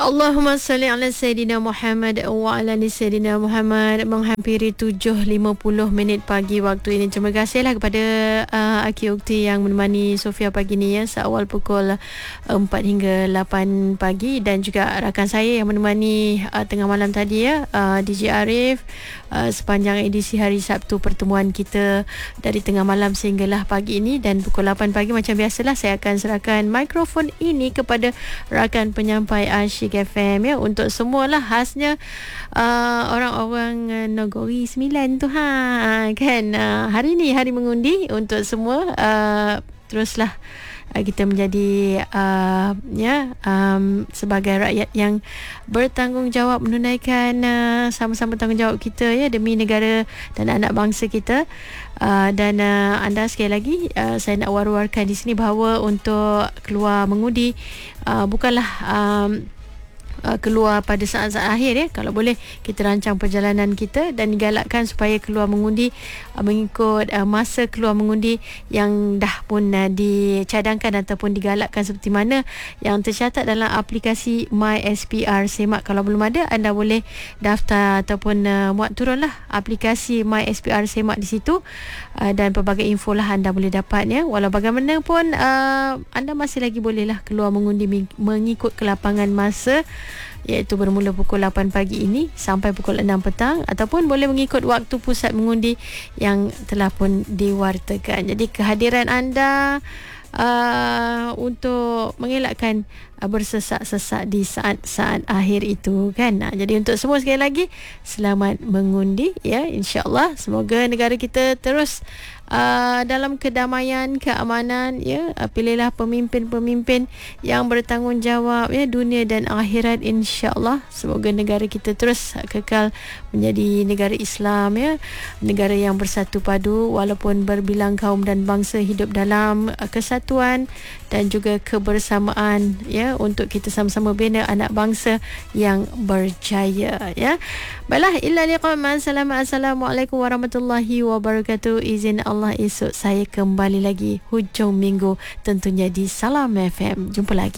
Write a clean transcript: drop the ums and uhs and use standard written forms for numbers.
Allahumma salli ala Sayyidina Muhammad wa ala ali Sayyidina Muhammad. Menghampiri 7.50 minit pagi waktu ini. Terima kasihlah kepada Aki Ukti yang menemani Sofia pagi ni ya, seawal pukul 4 hingga 8 pagi, dan juga rakan saya yang menemani tengah malam tadi ya, DJ Arif, sepanjang edisi hari Sabtu pertemuan kita dari tengah malam sehinggalah pagi ini. Dan pukul 8 pagi macam biasalah saya akan serahkan mikrofon ini kepada rakan penyampai Asyik FM ya, untuk semualah, khasnya orang-orang Negeri Sembilan tu kan. Hari ni hari mengundi untuk semua. Teruslah kita menjadi sebagai rakyat yang bertanggungjawab, menunaikan sama-sama tanggungjawab kita ya, demi negara dan anak bangsa kita. Dan anda sekali lagi saya nak war-warkan di sini bahawa untuk keluar mengundi bukanlah keluar pada saat-saat akhir ya. Kalau boleh kita rancang perjalanan kita dan digalakkan supaya keluar mengundi mengikut masa keluar mengundi yang dah pun dicadangkan ataupun digalakkan, seperti mana yang tercatat dalam aplikasi MySPR Semak. Kalau belum ada, anda boleh daftar ataupun muat turunlah aplikasi MySPR Semak di situ, dan pelbagai info lah anda boleh dapat ya. Walau bagaimanapun anda masih lagi bolehlah keluar mengundi mengikut kelapangan masa, iaitu bermula pukul 8 pagi ini sampai pukul 6 petang, ataupun boleh mengikut waktu pusat mengundi yang telah pun diwartakan. Jadi kehadiran anda untuk mengelakkan bersesak-sesak di saat-saat akhir itu kan. Jadi untuk semua sekali lagi selamat mengundi ya, insya-Allah. Semoga negara kita terus dalam kedamaian, keamanan ya. Pilihlah pemimpin-pemimpin yang bertanggungjawab ya, dunia dan akhirat, insya-Allah. Semoga negara kita terus kekal menjadi negara Islam ya, negara yang bersatu padu walaupun berbilang kaum dan bangsa hidup dalam kesatuan dan juga kebersamaan ya, untuk kita sama-sama bina anak bangsa yang berjaya ya. Baiklah, illa liqa, assalamualaikum warahmatullahi wabarakatuh. Izin Allah, esok saya kembali lagi hujung minggu tentunya di Salam FM. Jumpa lagi.